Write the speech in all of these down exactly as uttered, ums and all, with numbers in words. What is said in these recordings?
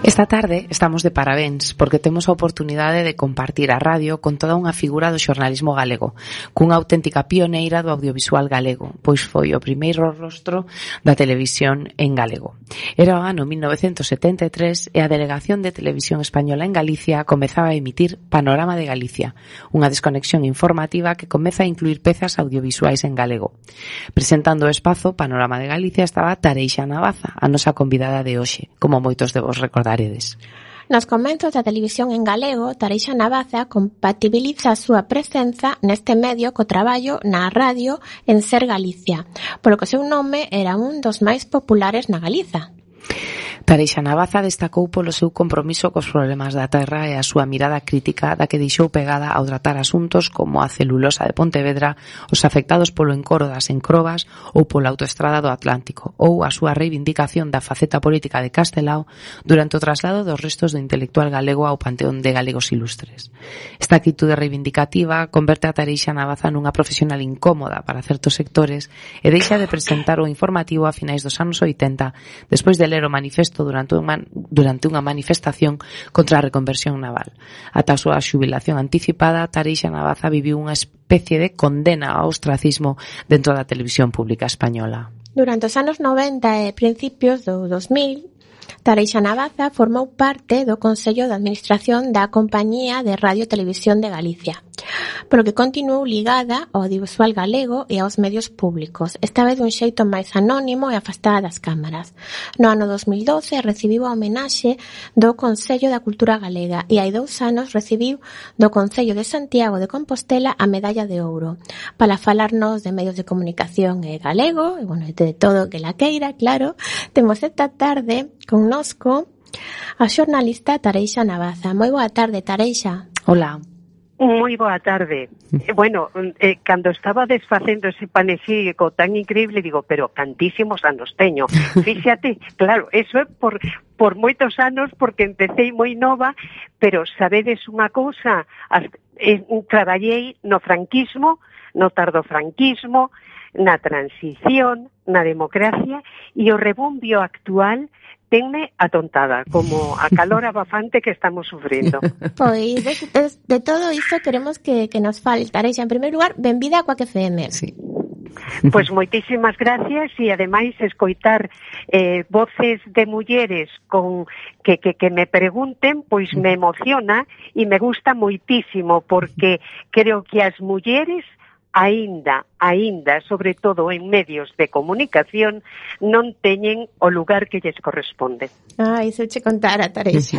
Esta tarde estamos de parabéns porque temos a oportunidade de compartir a radio con toda unha figura do xornalismo galego, cunha auténtica pioneira do audiovisual galego, pois foi o primeiro rostro da televisión en galego. Era o ano mil novecentos setenta e tres e a Delegación de Televisión Española en Galicia comezaba a emitir Panorama de Galicia, unha desconexión informativa que comeza a incluir pezas audiovisuais en galego. Presentando o espazo Panorama de Galicia estaba Tareixa Navaza, a nosa convidada de hoxe, como moitos de vos recordaredes. Nos comenzos da televisión en galego, Tareixa Navaza compatibiliza a súa presenza neste medio co traballo na radio en Ser Galicia, polo que o seu nome era un dos máis populares na Galiza. Tareixa Navaza destacou polo seu compromiso cos problemas da terra e a súa mirada crítica da que deixou pegada ao tratar asuntos como a celulosa de Pontevedra, os afectados polo encoro das encrobas ou pola autoestrada do Atlántico, ou a súa reivindicación da faceta política de Castelao durante o traslado dos restos do intelectual galego ao Panteón de Galegos Ilustres. Esta actitude reivindicativa converte a Tareixa Navaza nunha profesional incómoda para certos sectores e deixa de presentar o informativo a finais dos anos oitenta, despois de ler o manifesto durante unha, durante unha manifestación contra a reconversión naval. Ata a súa xubilación anticipada, Tareixa Navaza viviu unha especie de condena ao ostracismo dentro da televisión pública española. Durante os anos noventa e principios do dos mil, Tareixa Navaza formou parte do Consello de Administración da Compañía de Radio e Televisión de Galicia, polo que continuou ligada ao audiovisual galego e aos medios públicos, esta vez dun xeito máis anónimo e afastada das cámaras. No ano dos mil doce recibiu a homenaxe do Consello da Cultura Galega e hai dous anos recibiu do Concello de Santiago de Compostela a Medalla de Ouro. Para falarnos de medios de comunicación e galego, e bueno, de todo que la queira, claro, temos esta tarde connosco a xornalista Tareixa Navaza. Moi boa tarde, Tareixa. Hola. Moi boa tarde. Bueno, eh, cando estaba desfacendo ese panexírico tan increíble, digo, pero cantísimos anos teño. Fíxate, claro, eso é por, por moitos anos, porque empecé moi nova, pero sabedes unha cousa, eh, traballei no franquismo, no tardofranquismo, na transición, na democracia, e o rebumbio actual tenme atontada, como a calor abafante que estamos sufrindo. Pois, de, de, de todo isto queremos que, que nos fale, Tareixa. En primeiro lugar, benvida a Quack F M. Sí. Pois moitísimas gracias, e ademais escoitar eh, voces de mulleres con que, que, que me pregunten, pois me emociona e me gusta moitísimo, porque creo que as mulleres aínda, aínda, sobre todo en medios de comunicación, non teñen o lugar que lles corresponde. Ah, iso che contara, Tareixa.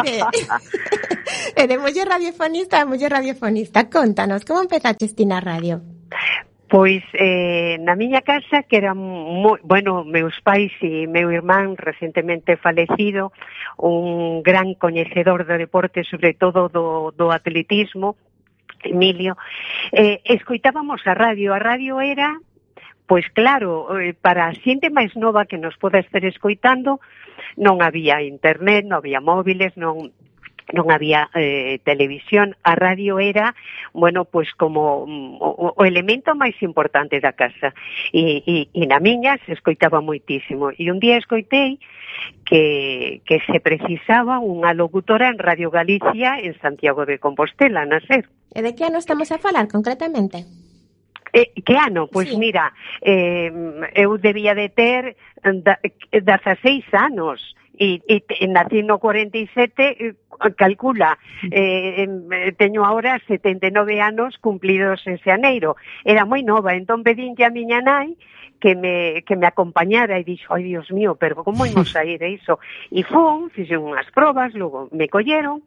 E de muller radiofonista a muller radiofonista, contanos, como empezaches ti na radio? Pois eh, na miña casa, que era moi, bueno, meus pais e meu irmán recentemente falecido, un gran coñecedor do deporte, sobre todo do, do atletismo, Emilio, eh, escoitábamos a radio. A radio era, pois claro, eh, para a xente máis nova que nos poda estar escoitando, non había internet, non había móviles, non non había eh, televisión. A radio era, bueno, pois como um, o, o elemento máis importante da casa, e, e, e na miña se escoitaba moitísimo, e un día escoitei que, que se precisaba unha locutora en Radio Galicia en Santiago de Compostela, na SER. E de que ano estamos a falar concretamente? Eh, que ano? Pois sí. Mira, eh, eu debía de ter dezaseis anos, e, e, e nací no cuarenta e sete, calcula, eh, teño agora setenta e nove anos cumplidos en xaneiro. Era moi nova, entón pedinlle a miña nai que me, que me acompañara, e dixo, ai, Dios mío, pero como imos a ir a iso? E fun, fixen unhas probas, logo me colleron,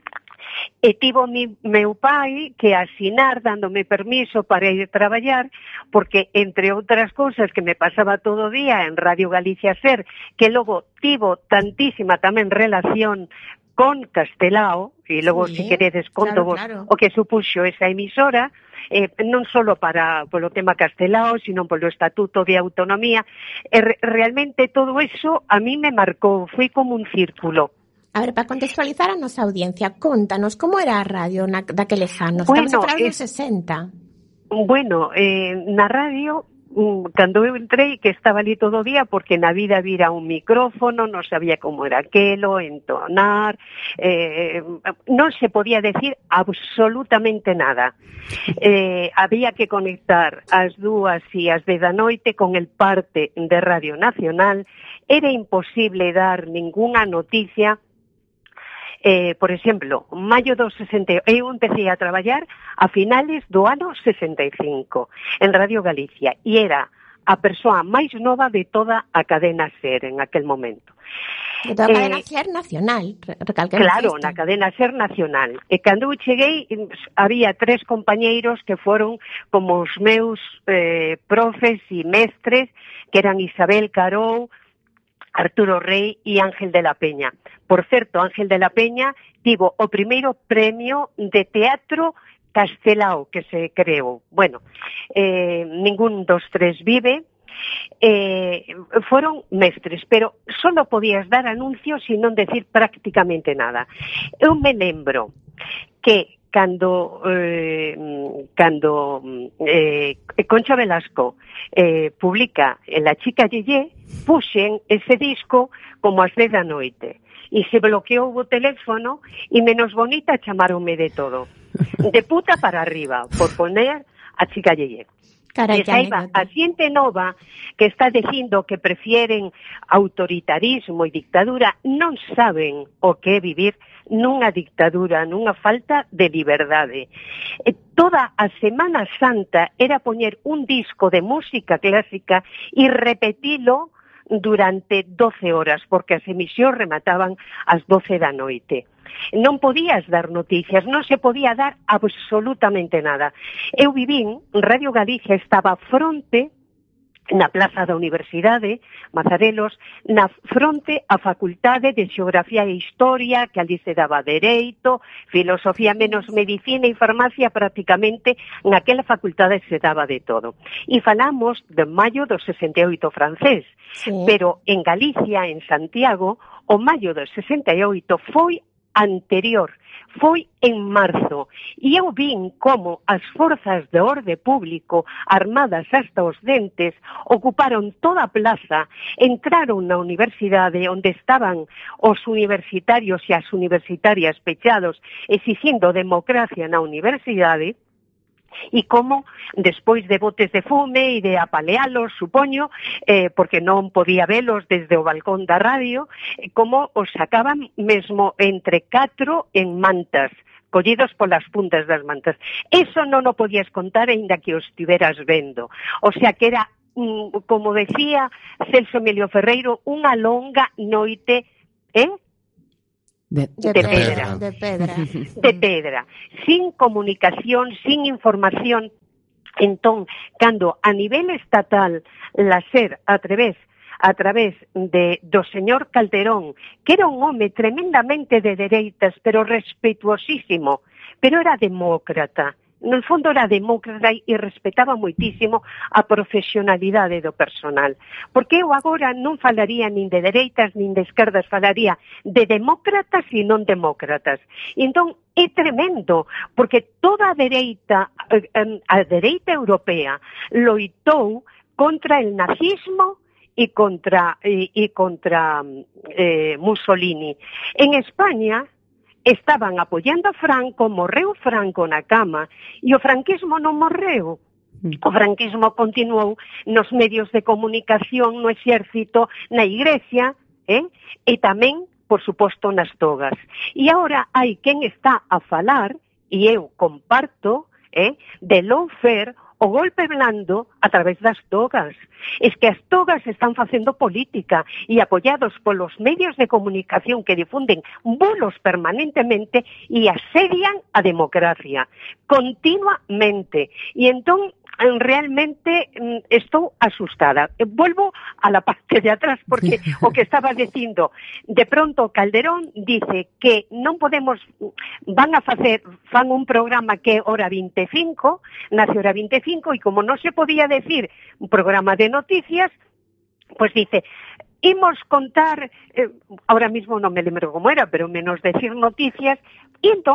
e tivo mi, meu pai que asinar dándome permiso para ir a traballar, porque entre outras cousas que me pasaba todo o día en Radio Galicia Ser, que logo tivo tantísima tamén relación con Castelao, e logo sí, si queredes conto vos claro, claro. o que supuxo esa emisora, eh, non só para polo tema Castelao, sino polo Estatuto de Autonomía, e re, realmente todo eso a mí me marcou, foi como un círculo. A ver, para contextualizar a nosa audiencia, contanos como era a radio na, daqueles anos. Estamos bueno, a falar dos sesenta. Bueno, eh, na radio cando eu entrei, que estaba ali todo o día, porque na vida vira un micrófono, non sabía como era aquelo, entonar, eh, non se podía decir absolutamente nada. Eh, había que conectar as dúas e as de da noite con el parte de Radio Nacional, era imposible dar ningunha noticia. Eh, por exemplo, maio do sesenta, eu empecé a traballar a finales do ano sesenta e cinco en Radio Galicia e era a persoa máis nova de toda a cadena SER en aquel momento. De toda a cadena eh, SER nacional, recalquemos claro, isto. na cadena SER nacional. E cando eu cheguei, había tres compañeiros que foron como os meus eh, profes e mestres, que eran Isabel Carou, Arturo Rey e Ángel de la Peña. Por certo, Ángel de la Peña tivo o primeiro premio de teatro Castelao que se creou. Bueno, eh, ningún dos tres vive, eh, foron mestres, pero solo podías dar anuncios e non decir prácticamente nada. Eu me lembro que cando eh, cando eh, Concha Velasco eh, publica La chica Yeye, puxen ese disco como as dez da noite e se bloqueou o teléfono e menos bonita chamaronme de todo, de puta para arriba, por poner a chica Yeye. Carai, e saiba, a xente nova que está dicindo que prefieren autoritarismo e dictadura non saben o que é vivir nunha dictadura, nunha falta de liberdade. E toda a Semana Santa era poñer un disco de música clásica e repetilo durante doce horas, porque as emisións remataban ás doce da noite. Non podías dar noticias, non se podía dar absolutamente nada. Eu vivín, Radio Galicia estaba fronte na Plaza da Universidade, Mazarelos, na fronte a Facultade de Xeografía e Historia, que ali se daba Dereito, Filosofía menos Medicina e Farmacia, prácticamente naquela facultade se daba de todo. E falamos de maio do sesenta e oito francés, sí. Pero en Galicia, en Santiago, o maio do sesenta e oito foi anterior, foi en marzo, e eu vin como as forzas de orde público, armadas hasta os dentes, ocuparon toda a plaza, entraron na universidade onde estaban os universitarios e as universitarias pechados, exigindo democracia na universidade, e como, despois de botes de fume e de apalealos, supoño, eh, porque non podía velos desde o balcón da radio, eh, como os sacaban mesmo entre catro en mantas, collidos polas puntas das mantas. Eso non o podías contar aínda que os estiveras vendo. O sea que era, mm, como decía Celso Emilio Ferreiro, unha longa noite, eh? De, de, de pedra, pedra. De pedra. De pedra. Sin comunicación, sin información. Entón, cando a nivel estatal la SER a través a través de do señor Calderón, que era un home tremendamente de dereitas, pero respetuosísimo, pero era demócrata. No fondo era demócrata e respetaba moitísimo a profesionalidade do personal. Porque eu agora non falaría nin de dereitas nin de esquerdas, falaría de demócratas e non demócratas. E entón é tremendo, porque toda a dereita, a dereita europea loitou contra el nazismo e contra, e, e contra eh, Mussolini. En España estaban apoiando a Franco, morreu Franco na cama, e o franquismo non morreu. O franquismo continuou nos medios de comunicación, no exército, na igrexa, eh? E tamén, por suposto, nas togas. E agora hai quen está a falar, e eu comparto, eh, de lawfare, o golpe blando a través das togas. Es que as togas están facendo política e apoiados polos medios de comunicación que difunden bulos permanentemente e asedian a democracia continuamente. E entón realmente estou asustada. Vuelvo a la parte de atrás porque o que estaba dicindo, de pronto Calderón dice que non podemos, van a facer, fan un programa que é hora vinte e cinco, nace hora vinte e cinco, e como non se podía decir un programa de noticias, pues dice, imos contar, eh, ahora mismo non me lembro como era, pero menos decir noticias, e entón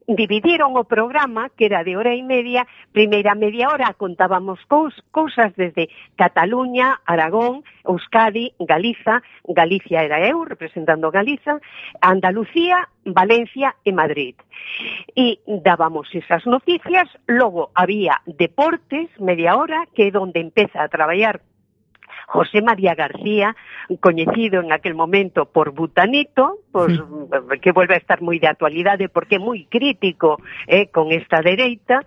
dividiron o programa, que era de hora e media. Primeira media hora contábamos cous, cousas desde Cataluña, Aragón, Euskadi, Galiza, Galicia era eu, representando Galiza, Andalucía, Valencia e Madrid. E dábamos esas noticias, logo había deportes, media hora, que é onde empeza a traballar José María García, coñecido en aquel momento por Butanito, pues, sí. que vuelve a estar moi de actualidade porque é moi crítico eh, con esta dereita,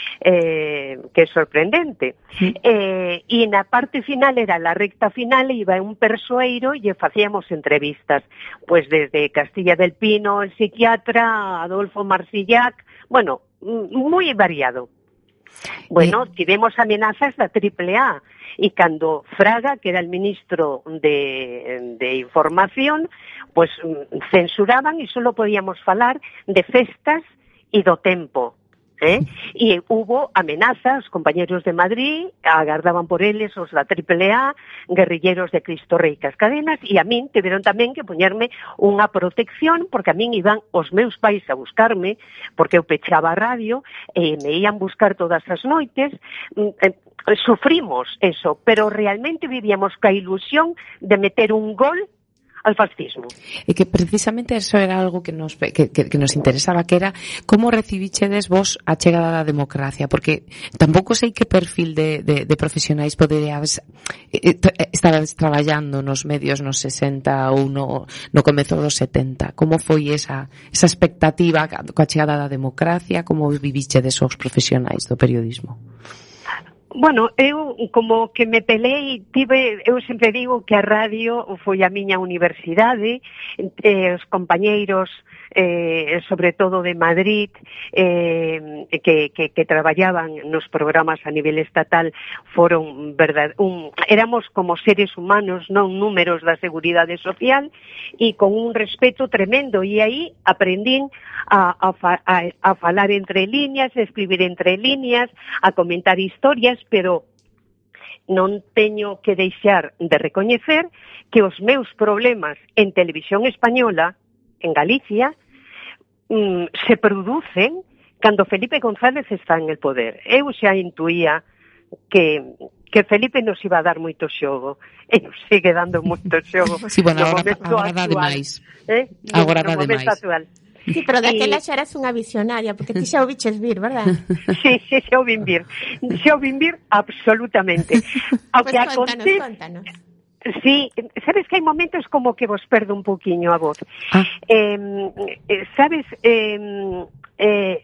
eh, que é sorprendente. Sí. Eh, e na parte final, era la recta final, iba un persoeiro e facíamos entrevistas, pues desde Castilla del Pino, el psiquiatra, Adolfo Marsillac, bueno, moi variado. Bueno, tivemos amenazas da triple A, e cando Fraga, que era el ministro de, de Información, pues censuraban e solo podíamos falar de festas e do tempo. ¿Eh? E hubo amenazas, os compañeros de Madrid agardaban por eles os da triple A, guerrilleros de Cristo Rei Cascadenas, e a min tiveron tamén que poñerme unha protección, porque a min iban os meus pais a buscarme, porque eu pechaba a radio e me ian buscar todas as noites. eh, sufrimos eso, pero realmente vivíamos ca ilusión de meter un gol al fascismo. E que precisamente eso era algo que nos que, que, que nos interesaba, que era como recibichedes vos a chegada da democracia, porque tampouco sei que perfil de, de, de profesionais poderíades eh, estarades traballando nos medios nos sesenta ou no, no comezo dos setenta. Como foi esa, esa expectativa coa chegada da democracia? Como vivichedes os profesionais do periodismo? Bueno, eu como que me pelei, tive, eu sempre digo que a radio foi a miña universidade, eh, os compañeiros, eh, sobre todo de Madrid, eh, que, que, que traballaban nos programas a nivel estatal, foron verdad, un, éramos como seres humanos, non números da Seguridade Social, e con un respeto tremendo, e aí aprendín a, a, a, a falar entre líneas, a escribir entre líneas, a comentar historias, pero non teño que deixar de recoñecer que os meus problemas en televisión española, en Galicia, mm, se producen cando Felipe González está en el poder. Eu xa intuía que que Felipe nos iba a dar moito xogo, e nos sigue dando moito xogo. Sí, bueno, agora, agora dá demais. Eh? Agora dá demais. Sí, pero daquela xa eras unha visionaria, porque ti xa o biches vir, verdad? Sí, sí, xa o vin vir. Xa o vin vir absolutamente. Ao pues que contanos, aconte... contanos. Sí, sabes que hai momentos como que vos perdo un poquinho a voz. Ah. Eh, sabes, eh, eh,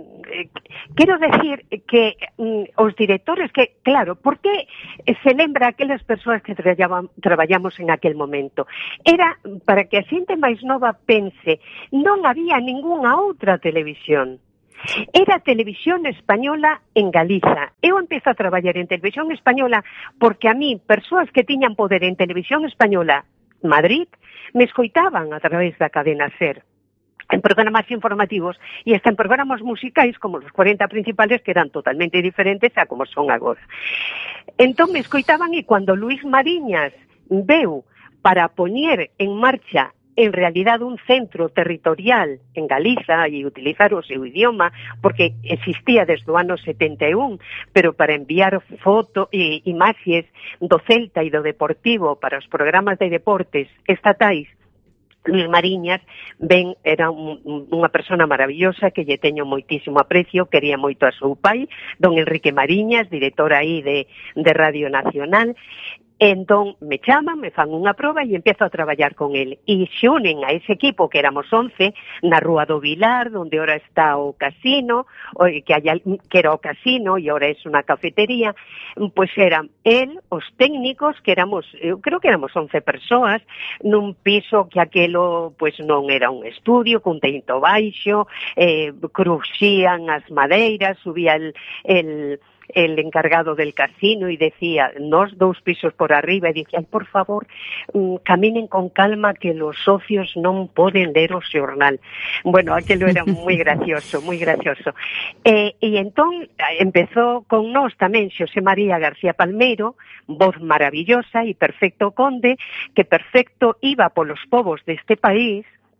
quero decir que mm, os directores que, claro, por que se lembra aquelas persoas que traballaban, traballamos en aquel momento? Era para que a xente máis nova pense, non había ningunha outra televisión. Era Televisión Española en Galiza. Eu empezo a traballar en Televisión Española porque a mí, persoas que tiñan poder en Televisión Española Madrid, me escoitaban a través da cadena SER, en programas informativos e hasta en programas musicais como los cuarenta principales, que eran totalmente diferentes a como son agora. Entón me escoitaban, e cando Luis Mariñas veu para poñer en marcha en realidad un centro territorial en Galiza e utilizar o seu idioma, porque existía desde o ano setenta e un, pero para enviar foto e imaxes do Celta e do Deportivo para os programas de deportes estatais, Luis Mariñas ben, era un, unha persona maravillosa que lle teño moitísimo aprecio, quería moito a seu pai, don Enrique Mariñas, director aí de, de Radio Nacional. Entón me chaman, me fan unha proba e empezo a traballar con el. E xunen a ese equipo, que éramos once, na Rúa do Vilar, onde ora está o casino, que, haya, que era o casino e ora é unha cafetería, pois eran el, os técnicos, que éramos, eu creo que éramos once persoas, nun piso que aquelo pois non era un estudio, cun teito baixo, eh, cruxían as madeiras, subía el... el el encargado del casino y decía, nos dous pisos por arriba, e dicía, ay, por favor, mmm, caminen con calma que los socios non poden ler o xornal. Bueno, aquelo era moi gracioso, moi gracioso. Eh, e entón empezou con nós tamén Xosé María García Palmeiro, voz maravillosa e perfecto conde, que perfecto iba polos povos deste país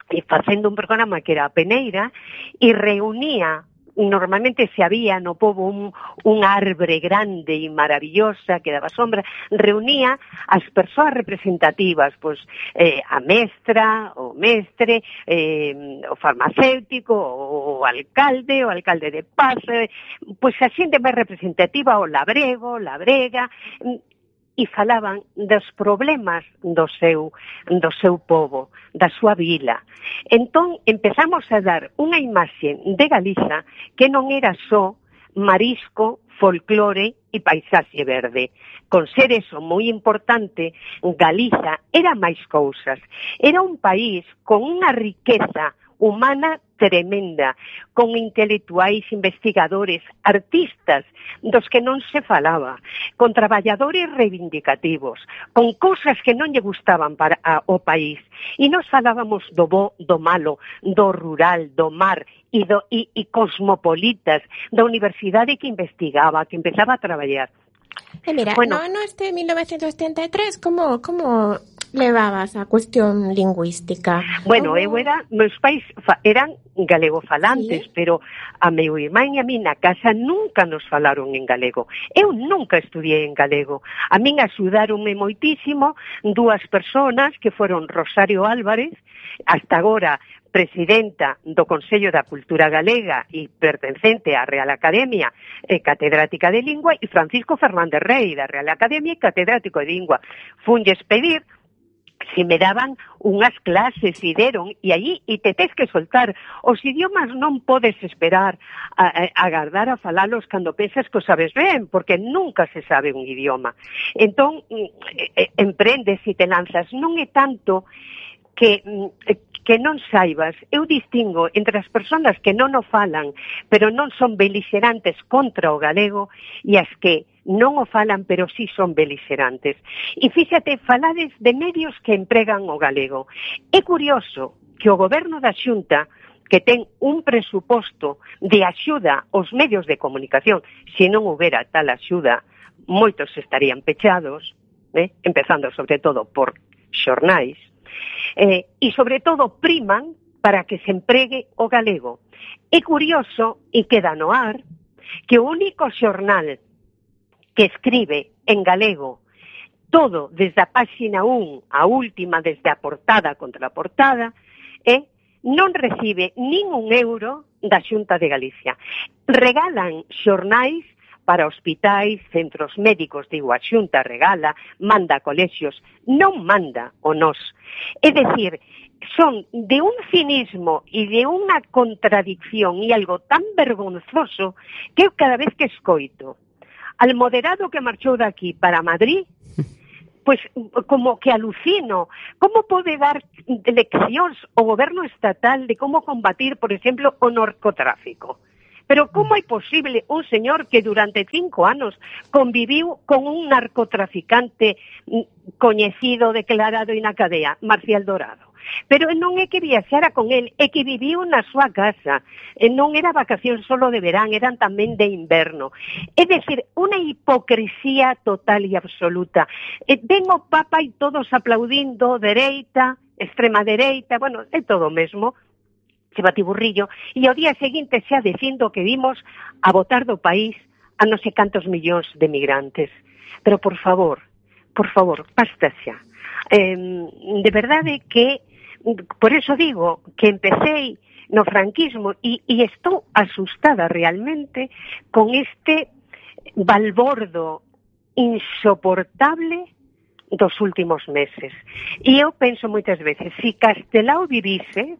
e facendo un programa que era a Peneira, e reunía, normalmente se había no pobo un, un arbre grande e maravillosa que daba sombra, reunía as persoas representativas, pois eh, a mestra, o mestre, eh, o farmacéutico, o, o alcalde, o alcalde de Paz, eh, pois a xente máis representativa, o labrego, labrega, e falaban dos problemas do seu, do seu pobo, da súa vila. Entón, empezamos a dar unha imaxe de Galiza que non era só marisco, folclore e paisaxe verde. Con ser eso moi importante, Galiza era máis cousas. Era un país con unha riqueza humana tremenda, con intelectuais, investigadores, artistas, dos que non se falaba, con traballadores reivindicativos, con cousas que non lle gustaban para a, o país. E nos falábamos do bo, do malo, do rural, do mar, e, do, e, e cosmopolitas, da universidade que investigaba, que empezaba a traballar. E mira, bueno, no ano este mil novecientos setenta e tres, como, como levabas a cuestión lingüística? Bueno, como... eu era, meus pais fa, eran galegofalantes, ¿sí? Pero a meu irmán e a mí na casa nunca nos falaron en galego. Eu nunca estudiei en galego. A min axudaronme moitísimo dúas personas que foron Rosario Álvarez, hasta agora presidenta do Consello da Cultura Galega e pertencente á Real Academia e catedrática de Lingua, e Francisco Fernández Rey, da Real Academia e catedrático de Lingua. Funlles pedir si me daban unhas clases e deron, e aí e te tes que soltar. Os idiomas non podes esperar a, a agardar a falalos cando pensas que o sabes ben, porque nunca se sabe un idioma. Entón, eh, emprendes e te lanzas. Non é tanto que que non saibas. Eu distingo entre as persoas que non o falan, pero non son beligerantes contra o galego, e as que non o falan, pero sí son beligerantes. E fíxate, falades de medios que empregan o galego. É curioso que o goberno da Xunta, que ten un presuposto de axuda aos medios de comunicación, se non houbera tal axuda, moitos estarían pechados, eh? Empezando sobre todo por xornais, Eh, e sobre todo priman para que se empregue o galego. É curioso, e queda no ar, que o único xornal que escribe en galego todo desde a páxina un a última, desde a portada contra a portada, eh, non recibe nin un euro da Xunta de Galicia. Regalan xornais para hospitais, centros médicos, digo, a Xunta regala, manda a colexios, non manda o nós. É dicir, son de un cinismo e de unha contradicción e algo tan vergonzoso que eu cada vez que escoito al moderado que marchou daqui para Madrid, pois como que alucino. Como pode dar leccións o goberno estatal de como combatir, por exemplo, o narcotráfico? Pero como é posible un señor que durante cinco anos conviviu con un narcotraficante coñecido, declarado e na cadea, Marcial Dorado? Pero non é que viaxara con el, é que viviu na súa casa. E non era vacación solo de verán, eran tamén de inverno. É dicir, unha hipocresía total e absoluta. E ven o Papa e todos aplaudindo, dereita, extrema dereita, bueno, é todo o mesmo. Se batiburrillo, e ao día seguinte xa dicindo que vimos a botar do país a non sei cantos millóns de migrantes. Pero, por favor, por favor, basta xa. Eh, de verdade que, por eso digo, que empecé no franquismo e, e estou asustada realmente con este balbordo insoportable dos últimos meses. E eu penso moitas veces, se Castelao vivise,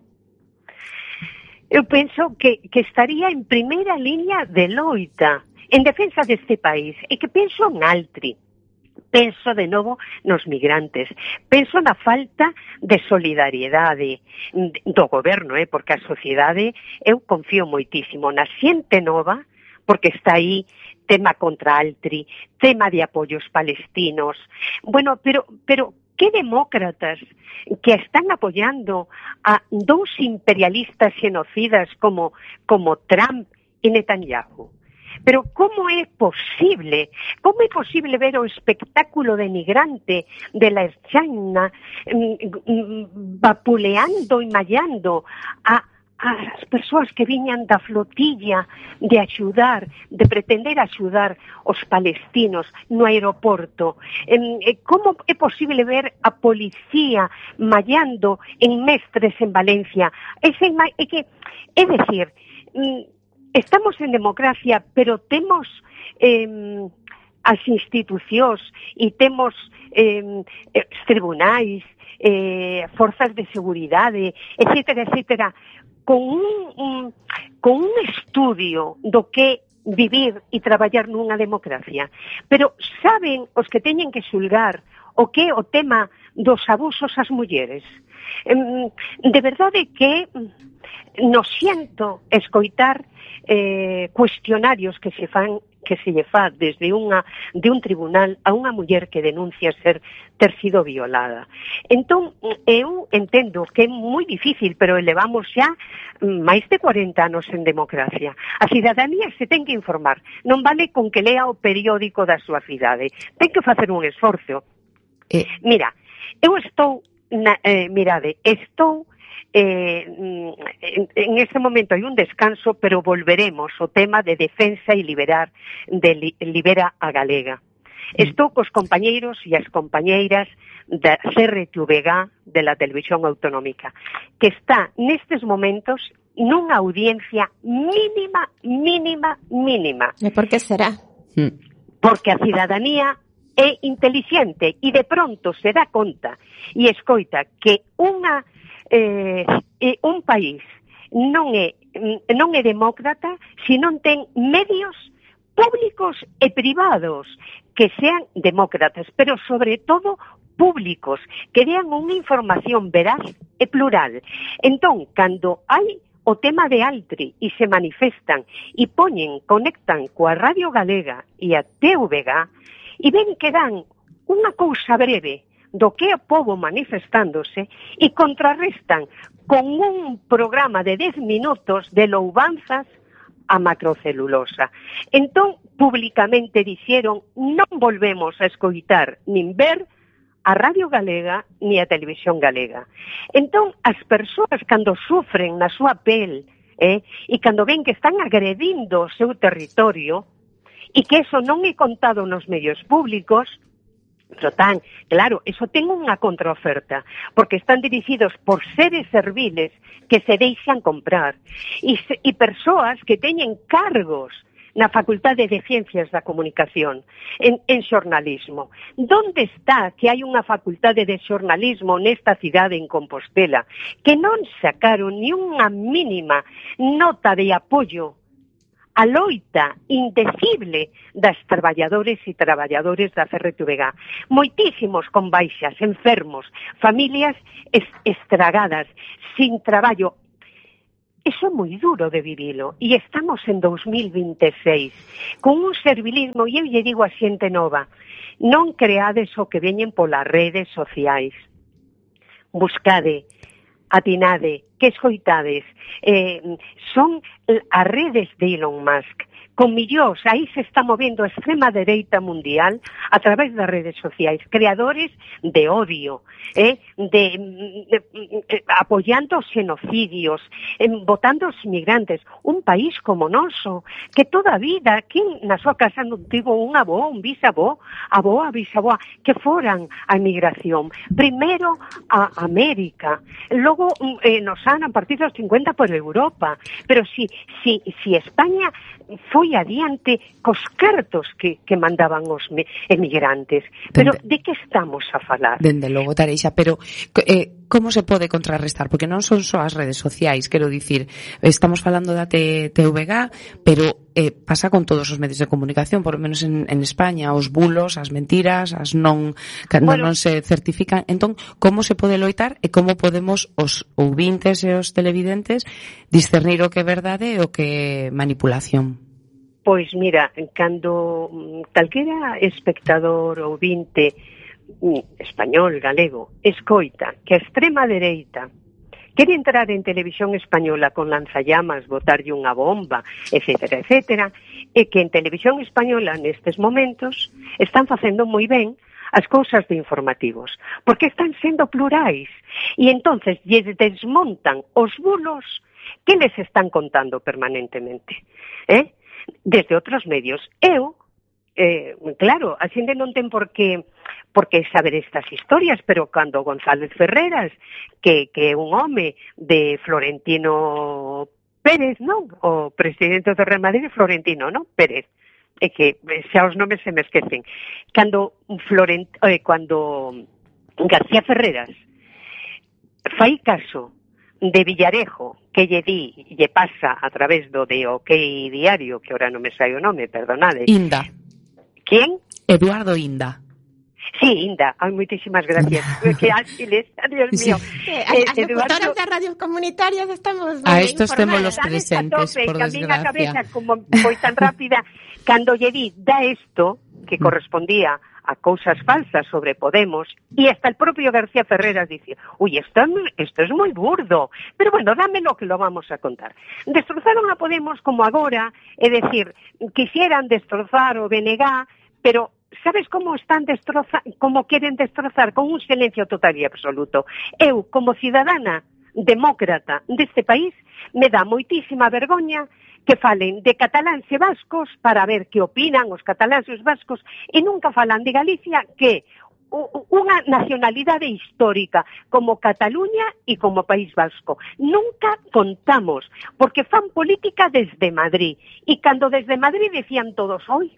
eu penso que, que estaría en primeira liña de loita en defensa deste país, e que penso en Altri, penso de novo nos migrantes, penso na falta de solidariedade do goberno, eh, porque a sociedade, eu confío moitísimo na xente nova, porque está aí tema contra Altri, tema de apoios palestinos, bueno, pero, pero que demócratas que están apoyando a dous imperialistas xenocidas como, como Trump e Netanyahu. pero como é posible, como é posible ver o espectáculo denigrante de la Erchaina vapuleando e mallando a as persoas que viñan da flotilla de axudar, de pretender axudar os palestinos no aeroporto? Como é posible ver a policía mallando en Mestres en Valencia? Ese, é que, é dicir, estamos en democracia, pero temos eh, as institucións e temos eh, os tribunais, eh, forzas de seguridade, etcétera, etcétera, con un, un, con un estudio do que vivir e traballar nunha democracia. Pero saben os que teñen que xulgar o que é o tema dos abusos ás mulleres? De verdade que nos siento escoitar eh, cuestionarios que se fan que se lle fa desde unha de un tribunal a unha muller que denuncia ser ter sido violada. Entón, eu entendo que é moi difícil, pero elevamos xa máis de cuarenta anos en democracia. A cidadanía se ten que informar. Non vale con que lea o periódico da súa cidade. Ten que facer un esforzo. Eh. Mira, eu estou, na, eh, mirade, estou Eh, en, en este momento hai un descanso, pero volveremos ao tema de defensa e liberar de li, Libera a Galega. Estou cos compañeiros e as compañeiras da C R T V G de la Televisión Autonómica, que está nestes momentos nunha audiencia mínima, mínima, mínima. E por que será? Porque a cidadanía é inteligente e de pronto se dá conta e escoita que unha Eh, eh, un país non é non é demócrata se non ten medios públicos e privados que sean demócratas, pero sobre todo públicos, que dean unha información veraz e plural. Entón, cando hai o tema de Altri e se manifestan e poñen, conectan coa Radio Galega e a T V G e ven que dan unha cousa breve do que é o povo manifestándose e contrarrestan con un programa de dez minutos de louvanzas a macrocelulosa. Entón, públicamente dixeron, non volvemos a escoitar nin ver a Radio Galega ni a Televisión Galega. Entón, as persoas cando sufren na súa pel eh, e cando ven que están agredindo o seu territorio e que eso non é contado nos medios públicos, pero tan, claro, eso ten unha contraoferta, porque están dirixidos por seres serviles que se deixan comprar e, se, e persoas que teñen cargos na Facultade de Ciencias da Comunicación, en, en xornalismo. Donde está que hai unha facultade de xornalismo nesta cidade en Compostela que non sacaron ni unha mínima nota de apoio a loita indecible das traballadores e traballadores da C R T V G. Moitísimos con baixas, enfermos, familias es, estragadas, sin traballo. Eso é moi duro de vivilo. E estamos en dos mil vinte e seis, con un servilismo, e eu lle digo a xente nova, non creades o que veñen polas redes sociais. Buscade, atinade, que escoitades, eh, son as redes de Elon Musk, con millóns, aí se está movendo a extrema dereita mundial a través das redes sociais, creadores de odio, eh, de, de, de apoyando os xenocidios, eh, votando os inmigrantes, un país como noso, que toda a vida, aquí na súa casa non tivo un avó, un bisavó, avó, a bisavó, que foran a inmigración, primeiro a América, logo eh, nos han a partir dos cincuenta por Europa, pero si, si, si España foi adiante cos cartos que, que mandaban os emigrantes. Pero Dende, de que estamos a falar? Dende logo, Tareixa, pero eh, como se pode contrarrestar? Porque non son só as redes sociais, quero dicir, estamos falando da T V G, pero eh, pasa con todos os medios de comunicación, por lo menos en, en España, os bulos, as mentiras, as non, cando bueno, non se certifican. Entón, como se pode loitar e como podemos os ouvintes e os televidentes discernir o que é verdade e o que é manipulación? Pois mira, cando calquera espectador ou vinte español, galego, escoita que a extrema dereita, quere entrar en Televisión Española con lanzallamas, botarlle unha bomba, etcétera, etcétera, e que en Televisión Española nestes momentos están facendo moi ben as cousas de informativos, porque están sendo plurais, e entonces lles desmontan os bulos que les están contando permanentemente, eh? Desde outros medios. Eu, eh, claro, a xente non ten por que, por que saber estas historias, pero cando González Ferreras, que, que é un home de Florentino Pérez, non? O presidente do Real Madrid, Florentino, non? Pérez. É que xa os nomes se me esquecen. Cando Florent, eh, cando García Ferreras fai caso de Villarejo, que lle di, lle pasa a través do de OK Diario, que ahora non me sai o nome, perdonade. Inda. ¿Quién? Eduardo Inda. Sí, Inda. Ay, muchísimas gracias. Qué ágiles, Dios mío. Sí. Eh, as eh, locutoras das radios comunitarias estamos a estos temos los presentes, por desgracia. A cabeza, como foi tan rápida, cando lle di, da esto, que correspondía a cousas falsas sobre Podemos, y hasta el propio García Ferreras dice, uy, esto, esto es muy burdo, pero bueno, dámelo que lo vamos a contar. Destrozaron a Podemos como agora, é decir, quisieran destrozar o B N G, pero sabes como están destroza, como queren destrozar, con un silencio total e absoluto. Eu, como cidadana demócrata deste país, me dá moitísima vergoña que falen de cataláns e vascos para ver que opinan os cataláns e os vascos e nunca falan de Galicia, que unha nacionalidade histórica como Cataluña e como País Vasco. Nunca contamos, porque fan política desde Madrid. E cando desde Madrid decían todos, hoy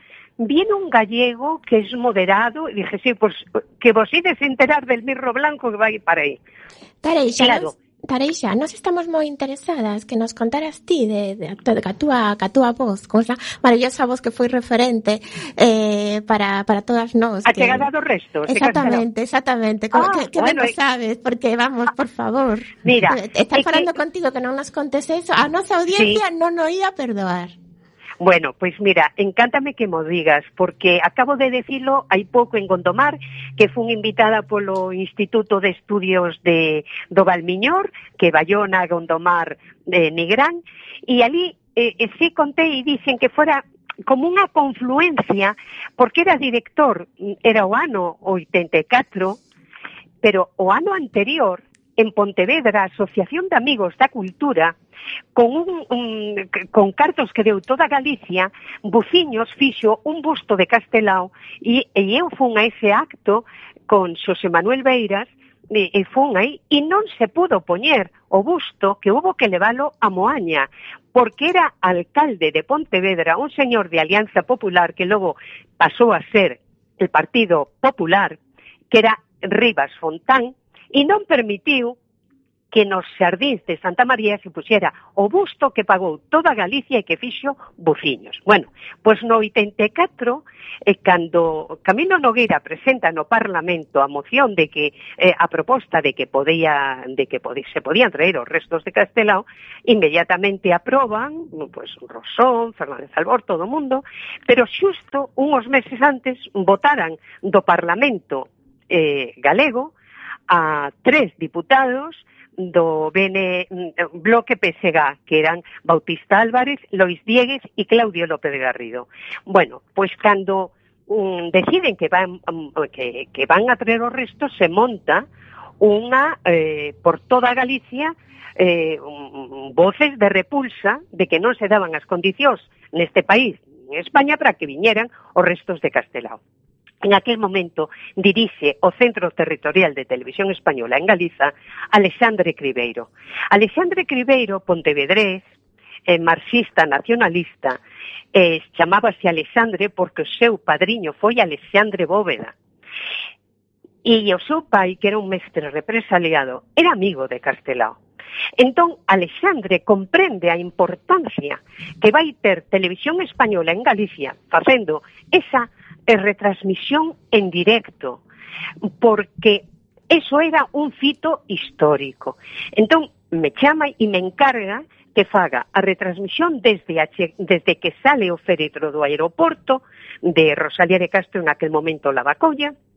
viene un gallego que es moderado, y dije, sí, pues que vos ides enterar del mirro blanco que vai para aí. Tareixa, claro. Nos, Tareixa, nos estamos moi interesadas que nos contaras ti de, de, de, de a túa, a túa voz, con esa maravillosa voz que foi referente eh, para, para todas nós. A chegada dos restos. Exactamente, exactamente. Como, ah, que que bueno, ben lo sabes, porque vamos, por favor. Mira. Estás falando que... contigo que non nos contes eso, a nosa audiencia sí. Non o ia perdoar. Bueno, pois mira, encántame que mo digas, porque acabo de decirlo hai pouco en Gondomar, que fun invitada polo Instituto de Estudios de do Valmiñor, que Bayona, Gondomar, eh, Nigrán, e ali eh, eh, sí contei e dicen que fora como unha confluencia, porque era director, era o ano oitenta e catro, pero o ano anterior, en Pontevedra, a Asociación de Amigos da Cultura, con un, un con cartos que deu toda Galicia, Buciños fixo un busto de Castelao e, e eu fun a ese acto con Xosé Manuel Beiras e, e fun aí e non se pudo poñer o busto, que hubo que levalo a Moaña, porque era alcalde de Pontevedra, un señor de Alianza Popular que logo pasou a ser el Partido Popular, que era Rivas Fontán, e non permitiu que nos xardíns de Santa María se puxera o busto que pagou toda Galicia e que fixo Buciños. Bueno, pois no oitenta e catro, eh, cando Camilo Nogueira presenta no Parlamento a moción de que eh, a proposta de que podía de que podía, se podían traer os restos de Castelao, inmediatamente aproban, pois Rosón, Fernández Albor, todo o mundo, pero xusto uns meses antes votaran do Parlamento eh, galego a tres diputados do B N, bloque P S G, que eran Bautista Álvarez, Lois Diegues e Claudio López Garrido. Bueno, pois cando um, deciden que van um, que, que van a traer os restos, se monta unha eh, por toda Galicia eh, um, voces de repulsa de que non se daban as condicións neste país, en España, para que viñeran os restos de Castelao. En aquel momento dirixe o Centro Territorial de Televisión Española en Galiza Alexandre Cribeiro. Alexandre Cribeiro, pontevedrés, eh, marxista nacionalista, eh, chamábase Alexandre porque o seu padriño foi Alexandre Bóveda. E o seu pai, que era un mestre represaliado, era amigo de Castelao. Entón, Alexandre comprende a importancia que vai ter Televisión Española en Galicia facendo esa retransmisión en directo, porque eso era un fito histórico. Entón, me chama e me encarga que faga a retransmisión desde, a, desde que sale o féretro do aeroporto de Rosalía de Castro, en aquel momento Lavacolla,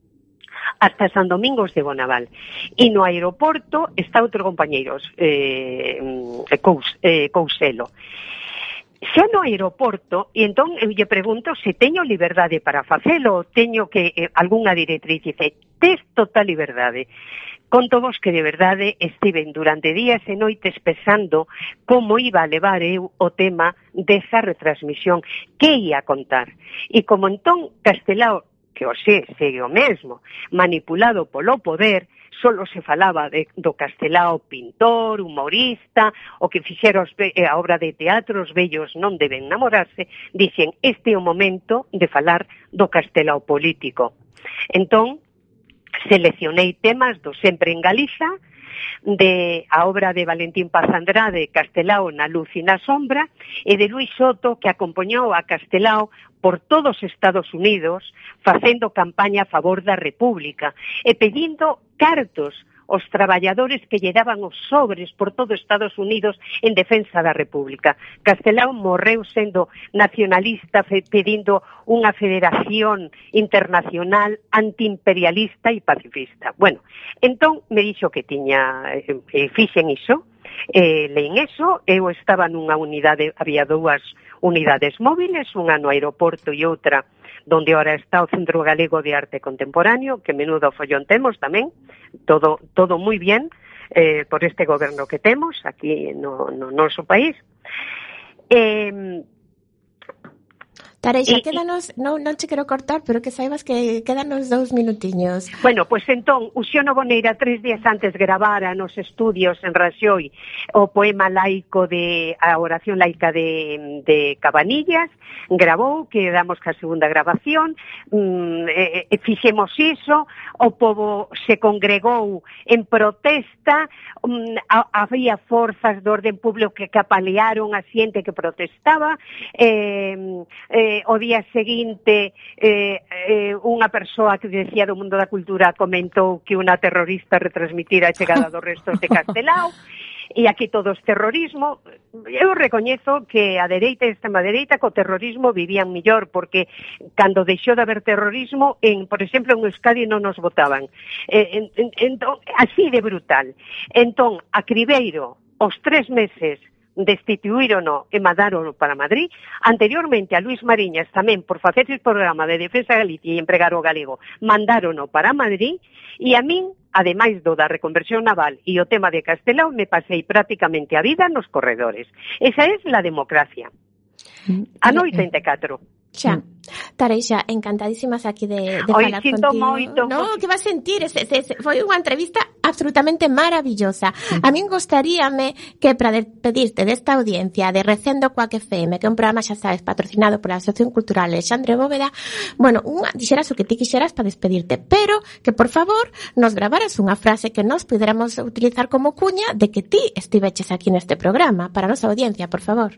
hasta San Domingos de Bonaval. E no aeroporto está outro compañeiro, eh, Cous, eh, Couselo. Xa no aeroporto, e entón eu lle pregunto se teño liberdade para facelo, teño que, eh, algunha directriz, dice, tes total liberdade. Contovos que de verdade estiven durante días e noites pensando como iba a levar eu o tema desa retransmisión, que ia contar. E como entón Castelao, que o sé, segue o mesmo, manipulado polo poder, solo se falaba de, do Castelao pintor, humorista, o que fixera os, a obra de teatro, os vellos non deben namorarse, dicen, este é o momento de falar do Castelao político. Entón, seleccionei temas do Sempre en Galiza, de a obra de Valentín Paz Andrade, Castelao na luz e na sombra, e de Luis Soto, que acompañou a Castelao por todos os Estados Unidos, facendo campaña a favor da República, e pedindo cartos os traballadores que lle daban os sobres por todo Estados Unidos en defensa da República. Castelao morreu sendo nacionalista, pedindo unha federación internacional antiimperialista e pacifista. Bueno, entón me dixo que tiña, eh, fixen iso, eh, leín eso, eu estaba nunha unidade, había dúas unidades móviles, unha no aeroporto e outra donde ahora está o Centro Galego de Arte Contemporáneo, que menudo follón temos tamén, todo todo moi bien, eh, por este goberno que temos aquí no, no noso país. Eh, Tareixa, quédanos, non, non che quero cortar, pero que saibas que quédanos dous minutiños. Bueno, pois pues entón, Uxiono Boneira tres días antes gravara nos estudios en Raxoi o poema laico de a oración laica de, de Cabanillas, gravou, que damos ca segunda grabación, mm, e, e fixemos iso, o pobo se congregou en protesta, mm, a, había forzas do orden público que capalearon a xente que protestaba, eh, eh, o día seguinte eh, eh, unha persoa que decía do mundo da cultura comentou que unha terrorista retransmitira a chegada dos restos de Castelao, e aquí todo é terrorismo. Eu recoñezo que a dereita e a extrema dereita co terrorismo vivían millor, porque cando deixou de haber terrorismo, en, por exemplo, en Euskadi non nos votaban. Eh, en, en, en, así de brutal. Entón, a Cribeiro, os tres meses destituírono e mandárono para Madrid. Anteriormente a Luis Mariñas tamén, por facer el programa de Defensa de Galicia e empregar o galego, mandárono para Madrid, e a min, ademais do da reconversión naval e o tema de Castelao, me pasei prácticamente a vida nos corredores. Esa é a democracia. Ano oitenta e catro. Xa, Tareixa, encantadísimas aquí de, de falar contigo. Moito, no, que vas sentir, ese, ese, foi unha entrevista absolutamente maravillosa. A min gustaríame que para despedirte desta audiencia de Recendo Coac F M, que é un programa, xa sabes, patrocinado pola Asociación Cultural Alexandre Bóveda, bueno, unha, dixeras o que ti quixeras para despedirte, pero que por favor nos gravaras unha frase que nos puderamos utilizar como cuña de que ti estiveches aquí neste programa, para a nosa audiencia, por favor.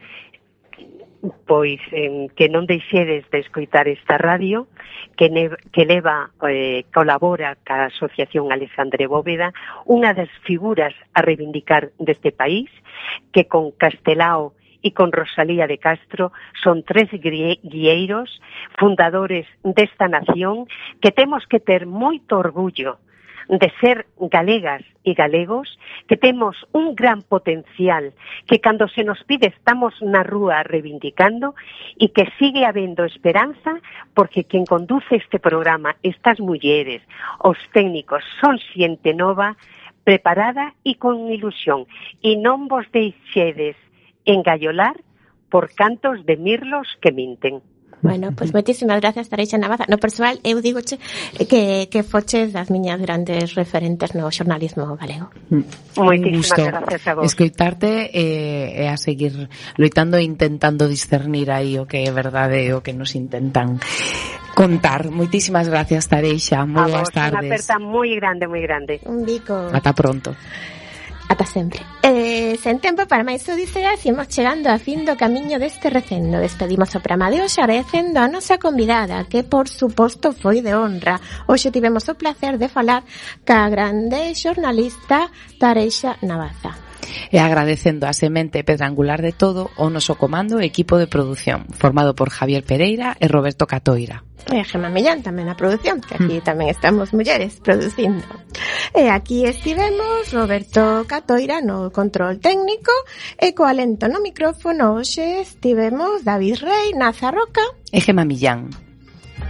Pois eh, que non deixedes de escoitar esta radio, que, ne, que leva, eh, colabora ca Asociación Alexandre Bóveda, unha das figuras a reivindicar deste país, que con Castelao e con Rosalía de Castro son tres guieiros, fundadores desta nación, que temos que ter moito orgullo de ser galegas e galegos, que temos un gran potencial, que cando se nos pide estamos na rúa reivindicando, e que sigue habendo esperanza, porque quen conduce este programa, estas mulleres, os técnicos, son xente nova, preparada e con ilusión, e non vos deixedes engallolar por cantos de mirlos que minten. Bueno, pois pues moitísimas gracias, Tareixa Navaza. No persoal, eu digoche que, que foches das miñas grandes referentes no xornalismo galego. Moitísimas gracias a vos. Escoitarte e, e a seguir loitando e intentando discernir aí o que é verdade e o que nos intentan contar. Moitísimas gracias, Tareixa. Moi boas tardes. Unha aperta moi grande, moi grande. Un bico. Ata pronto. Ata sempre. Eh, sen tempo para máis odiseas, imos chegando a fin do camiño deste recendo. Despedimos o programa de hoxe agradecendo a nosa convidada, que por suposto foi de honra. Hoxe tivemos o placer de falar ca grande xornalista Tareixa Navaza. E agradecendo a semente pedrangular de todo o noso comando e equipo de produción, formado por Javier Pereira e Roberto Catoira. E a Gemma Millán tamén na produción, que aquí mm. tamén estamos mulleres producindo. E aquí estivemos Roberto Catoira no control técnico e co alento no micrófono hoxe estivemos David Rey, Naza Roca e Gemma Millán.